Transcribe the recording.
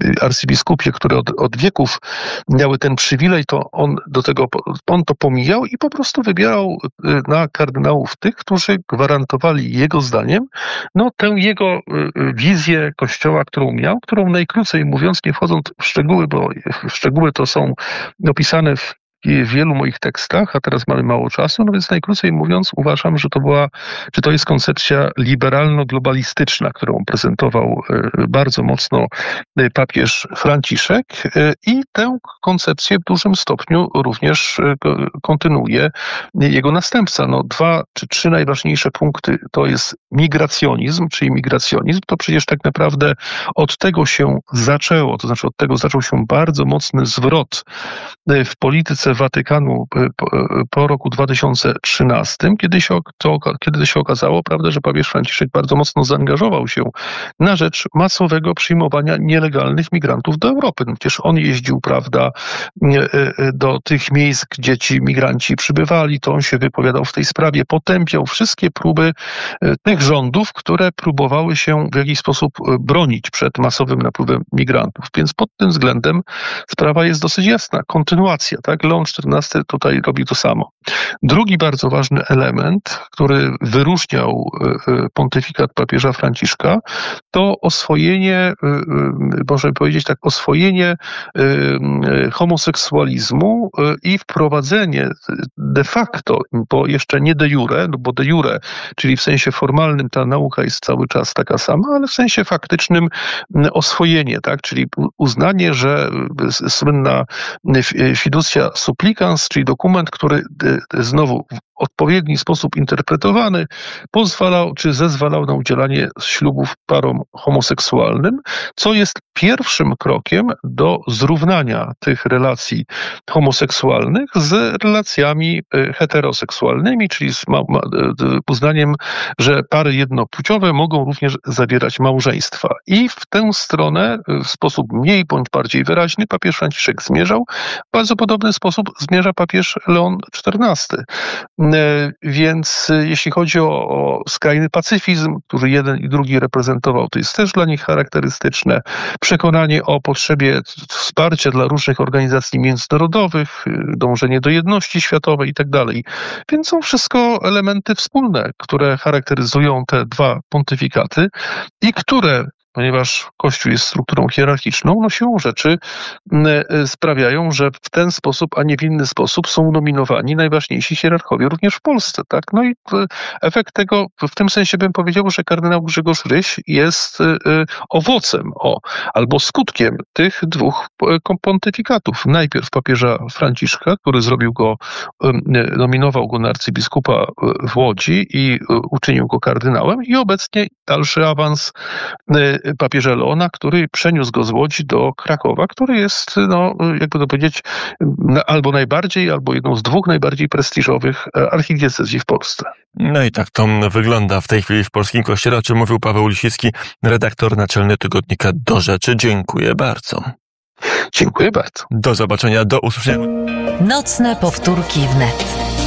arcybiskupie, które od wieków miały ten przywilej, to on to pomijał i po prostu wybierał na kardynałów tych, którzy gwarantowali jego zdaniem tę jego wizję Kościoła, którą miał, którą najkrócej mówiąc, nie wchodząc w szczegóły, bo szczegóły to są opisane w wielu moich tekstach, a teraz mamy mało czasu, więc najkrócej mówiąc uważam, że to jest koncepcja liberalno-globalistyczna, którą prezentował bardzo mocno papież Franciszek i tę koncepcję w dużym stopniu również kontynuuje jego następca. 2 czy 3 najważniejsze punkty to jest migracjonizm, czyli migracjonizm, to przecież tak naprawdę od tego się zaczęło, to znaczy od tego zaczął się bardzo mocny zwrot w polityce Watykanu po roku 2013, kiedy się okazało, prawda, że papież Franciszek bardzo mocno zaangażował się na rzecz masowego przyjmowania nielegalnych migrantów do Europy. Przecież on jeździł, prawda, do tych miejsc, gdzie ci migranci przybywali, to on się wypowiadał w tej sprawie, potępiał wszystkie próby tych rządów, które próbowały się w jakiś sposób bronić przed masowym napływem migrantów. Więc pod tym względem sprawa jest dosyć jasna. Kontynuacja, tak? Leon XIV tutaj robi to samo. Drugi bardzo ważny element, który wyróżniał pontyfikat papieża Franciszka, to oswojenie, można powiedzieć tak, oswojenie homoseksualizmu i wprowadzenie de facto, bo jeszcze nie de jure, bo de jure, czyli w sensie formalnym ta nauka jest cały czas taka sama, ale w sensie faktycznym oswojenie, tak, czyli uznanie, że słynna fiducia supplicans, czyli dokument, który znowu w odpowiedni sposób interpretowany pozwalał czy zezwalał na udzielanie ślubów parom homoseksualnym, co jest pierwszym krokiem do zrównania tych relacji homoseksualnych z relacjami heteroseksualnymi, czyli z uznaniem, że pary jednopłciowe mogą również zawierać małżeństwa. I w tę stronę w sposób mniej bądź bardziej wyraźny papież Franciszek zmierzał. W bardzo podobny sposób zmierza papież Leon XIV. Więc jeśli chodzi o skrajny pacyfizm, który jeden i drugi reprezentował, to jest też dla nich charakterystyczne. Przekonanie o potrzebie wsparcia dla różnych organizacji międzynarodowych, dążenie do jedności światowej i tak dalej. Więc są wszystko elementy wspólne, które charakteryzują te dwa pontyfikaty i które, ponieważ Kościół jest strukturą hierarchiczną, siłą rzeczy sprawiają, że w ten sposób, a nie w inny sposób są nominowani najważniejsi hierarchowie również w Polsce. Tak? I efekt tego, w tym sensie bym powiedział, że kardynał Grzegorz Ryś jest owocem albo skutkiem tych dwóch pontyfikatów. Najpierw papieża Franciszka, który nominował go na arcybiskupa w Łodzi i uczynił go kardynałem, i obecnie dalszy awans papieża Leona, który przeniósł go z Łodzi do Krakowa, który jest, jakby to powiedzieć, albo najbardziej, albo jedną z dwóch najbardziej prestiżowych archidiecezji w Polsce. I tak to wygląda w tej chwili w polskim kościele, o czym mówił Paweł Lisicki, redaktor naczelny tygodnika Do Rzeczy. Dziękuję bardzo. Dziękuję bardzo. Do zobaczenia, do usłyszenia. Nocne powtórki wnet.